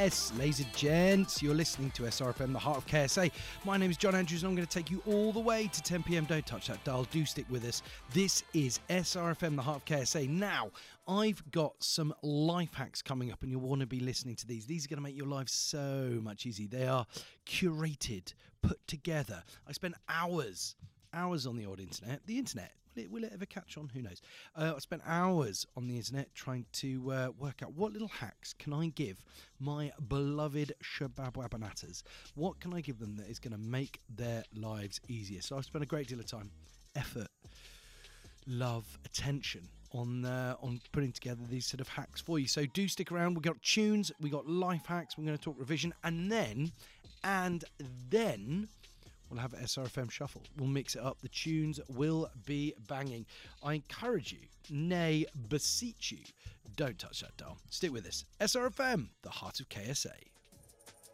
Yes, ladies and gents, you're listening to SRFM, the heart of KSA. My name is John Andrews and I'm going to take you all the way to 10 p.m. Don't touch that dial, do stick with us. This is SRFM, the heart of KSA. Now, I've got some life hacks coming up and you'll want to be listening to these. These are going to make your life so much easier. They are curated, put together. I spent hours on the old internet. The internet, will it ever catch on? Who knows? I spent hours on the internet trying to work out what little hacks can I give my beloved shababwabanatas. What can I give them that is going to make their lives easier? So I've spent a great deal of time, effort, love, attention on putting together these sort of hacks for you. So do stick around. We've got tunes, we've got life hacks, we're going to talk revision, and then we'll have SRFM Shuffle. We'll mix it up. The tunes will be banging. I encourage you, nay, beseech you, don't touch that dial. Stick with us. SRFM, the heart of KSA.